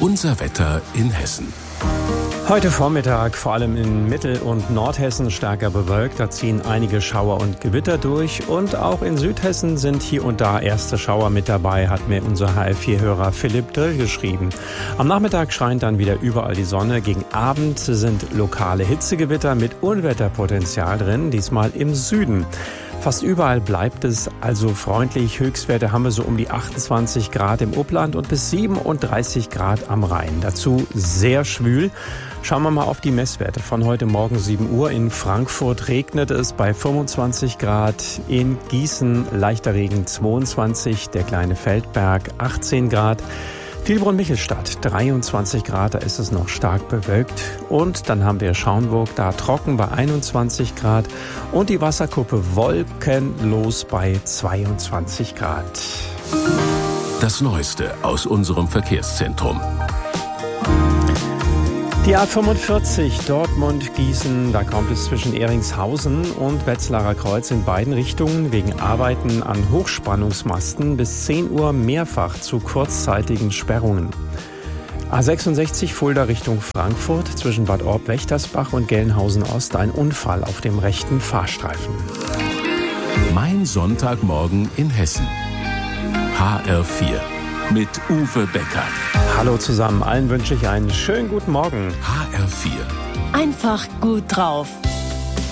Unser Wetter in Hessen. Heute Vormittag vor allem in Mittel- und Nordhessen stärker bewölkt. Da ziehen einige Schauer und Gewitter durch. Und auch in Südhessen sind hier und da erste Schauer mit dabei, hat mir unser HR4-Hörer Philipp Drill geschrieben. Am Nachmittag scheint dann wieder überall die Sonne. Gegen Abend sind lokale Hitzegewitter mit Unwetterpotenzial drin, diesmal im Süden. Fast überall bleibt es also freundlich. Höchstwerte haben wir so um die 28 Grad im Upland und bis 37 Grad am Rhein. Dazu sehr schwül. Schauen wir mal auf die Messwerte von heute Morgen 7 Uhr. In Frankfurt regnet es bei 25 Grad. In Gießen leichter Regen 22. Der kleine Feldberg 18 Grad. Vielbrunn-Michelstadt 23 Grad, da ist es noch stark bewölkt. Und dann haben wir Schaumburg, da trocken bei 21 Grad. Und die Wasserkuppe wolkenlos bei 22 Grad. Das Neueste aus unserem Verkehrszentrum. Die A45 Dortmund-Gießen, da kommt es zwischen Ehringshausen und Wetzlarer Kreuz in beiden Richtungen wegen Arbeiten an Hochspannungsmasten bis 10 Uhr mehrfach zu kurzzeitigen Sperrungen. A66 Fulda Richtung Frankfurt zwischen Bad Orb-Wächtersbach und Gelnhausen-Ost ein Unfall auf dem rechten Fahrstreifen. Mein Sonntagmorgen in Hessen. HR4 mit Uwe Becker. Hallo zusammen, allen wünsche ich einen schönen guten Morgen. HR4. Einfach gut drauf.